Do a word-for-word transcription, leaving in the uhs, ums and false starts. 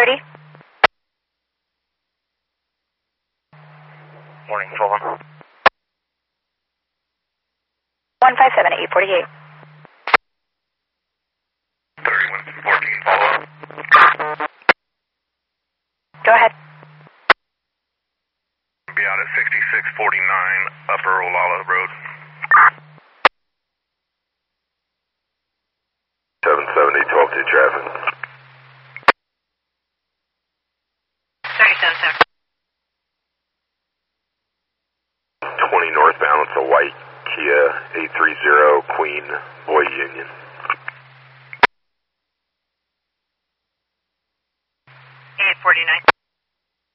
thirty. Morning, Fulham. one five seven, eight forty-eight. thirty-one fourteen, follow up. Go ahead. Be out at sixty-six forty-nine Upper Olalla Road. seven seventy, twelve two traffic. thirty-seven, sir. twenty northbound, it's a white Kia eight three zero Queen Boy Union.